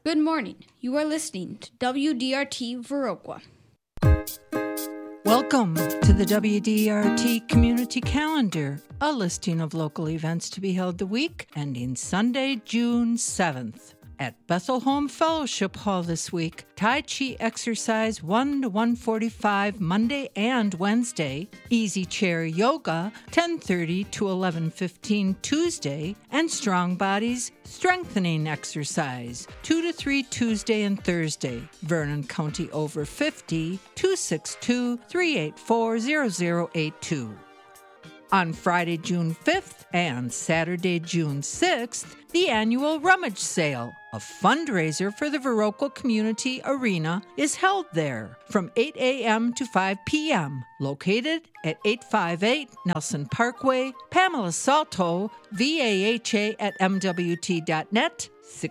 Good morning. You are listening to WDRT Viroqua. Welcome to the WDRT Community Calendar, a listing of local events to be held the week ending Sunday, June 7th. At Bethel Home Fellowship Hall this week, Tai Chi exercise 1 to 1:45 Monday and Wednesday, easy chair yoga 10:30 to 11:15 Tuesday, and strong bodies strengthening exercise 2 to 3 Tuesday and Thursday. Vernon County over 50, 262-384-0082. On Friday, June 5th and Saturday, June 6th, the annual Rummage Sale, a fundraiser for the Viroqua Community Arena, is held there from 8 a.m. to 5 p.m., located at 858 Nelson Parkway. Pamela Salto, VAHA at MWT.net,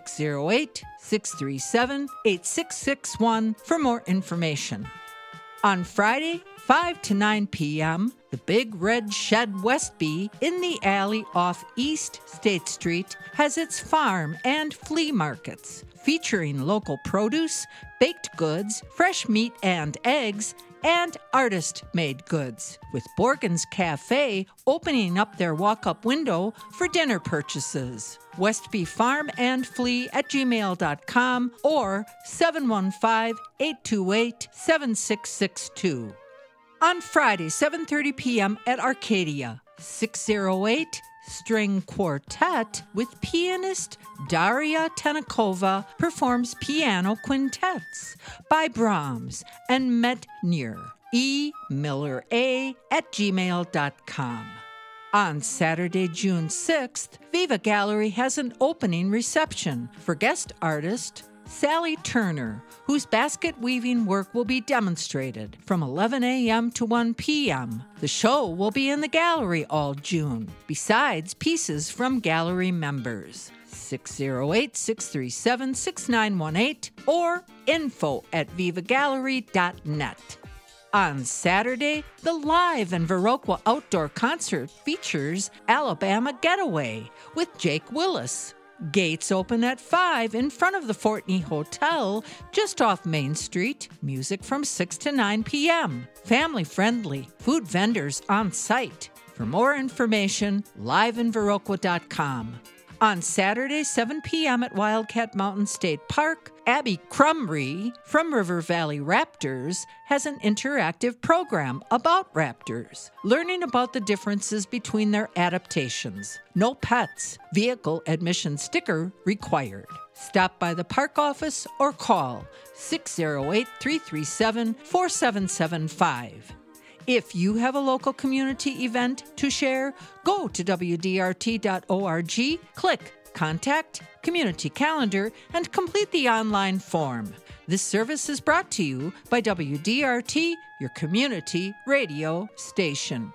608-637-8661 for more information. On Friday, 5 to 9 p.m., the Big Red Shed Westby in the alley off East State Street has its farm and flea markets, featuring local produce, baked goods, fresh meat and eggs, and artist-made goods, with Borgen's Cafe opening up their walk-up window for dinner purchases. Westby Farm and Flea at gmail.com or 715-828-7662. On Friday, 7:30 p.m. at Arcadia, 608 String Quartet with pianist Daria Tenakova performs piano quintets by Brahms and Medtner. emillera@gmail.com. On Saturday, June 6th, Viva Gallery has an opening reception for guest artist Sally Turner, whose basket weaving work will be demonstrated from 11 a.m. to 1 p.m. The show will be in the gallery all June, besides pieces from gallery members. 608-637-6918 or info@vivagallery.net. On Saturday, the Live in Viroqua Outdoor Concert features Alabama Getaway with Jake Willis. Gates open at 5 in front of the Fortney Hotel, just off Main Street. Music from 6 to 9 p.m. Family friendly. Food vendors on site. For more information, liveinviroqua.com. On Saturday, 7 p.m. at Wildcat Mountain State Park, Abby Crumry from River Valley Raptors has an interactive program about raptors, learning about the differences between their adaptations. No pets. Vehicle admission sticker required. Stop by the park office or call 608-337-4775. If you have a local community event to share, go to WDRT.org, click Contact, Community Calendar, and complete the online form. This service is brought to you by WDRT, your community radio station.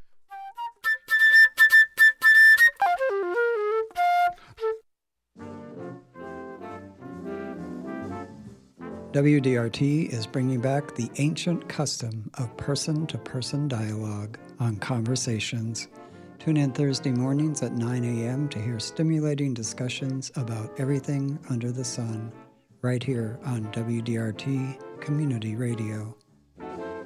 WDRT is bringing back the ancient custom of person-to-person dialogue on Conversations. Tune in Thursday mornings at 9 a.m. to hear stimulating discussions about everything under the sun, right here on WDRT Community Radio.